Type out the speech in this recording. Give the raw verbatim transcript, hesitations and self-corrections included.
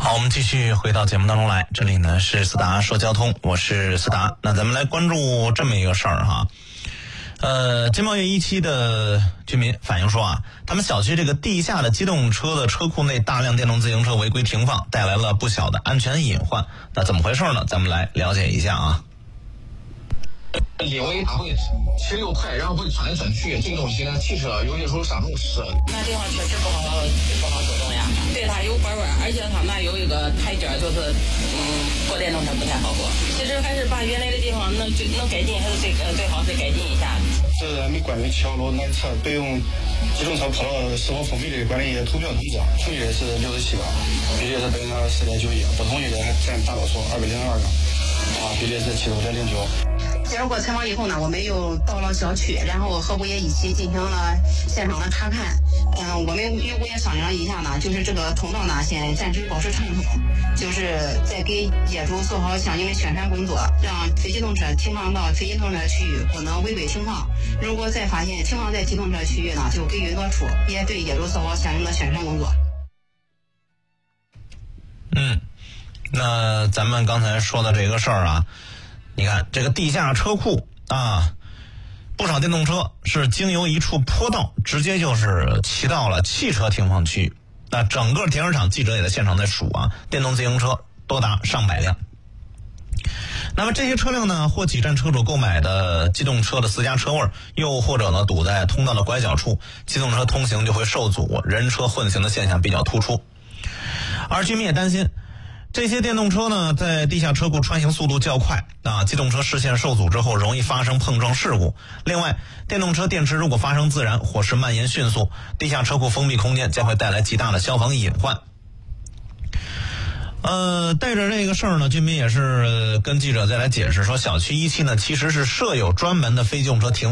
好，我们继续回到节目当中来，这里呢是思达说交通，我是思达。那咱们来关注这么一个事儿哈，呃，金茂业一期的居民反映说啊，他们小区这个地下的机动车的车库内大量电动自行车违规停放，带来了不小的安全隐患。那怎么回事呢？咱们来了解一下啊。 因为它会骑溜快，然后会转来转去，这个东西呢，汽车有些时候上路是那地方确实不好不好走动呀，对它有拐弯，而且它那有一个台阶，就是嗯，过电动车不太好过。其实还是把原来的地方能能改进，还是最最好是改进一下。 这还没关于七号路南侧北用机动车跑道是否封闭的管理图标图章，同意的是六十七个，比例是百分之四点九一，不同意的还占大多数二百零二个，啊，比例是七十五点零九。 接受过采访以后呢，我们又到了小区，然后和物业一起进行了现场的查看。嗯，我们与物业商量了一下呢，就是这个通道呢，先暂时保持畅通，就是再给业主做好相应的宣传工作，让非机动车停放到非机动车区域不能违规停放。如果再发现停放在机动车区域呢，就给予挪出，也对业主做好相应的宣传工作。 嗯，那咱们刚才说的这个事儿啊。你看这个地下车库啊，不少电动车是经由一处坡道直接就是骑到了汽车停放区域。那整个停车场记者也在现场在数啊，电动自行车多达上百辆。那么这些车辆呢，或挤占车主购买的机动车的私家车位，又或者呢堵在通道的拐角处，机动车通行就会受阻，人车混行的现象比较突出。而居民也担心，这些电动车呢，在地下车库穿行速度较快啊，机动车视线受阻之后，容易发生碰撞事故。另外，电动车电池如果发生自燃或是蔓延迅速，地下车库封闭空间将会带来极大的消防隐患。呃，带着这个事儿呢，居民也是跟记者再来解释说，小区一期呢其实是设有专门的非机动车停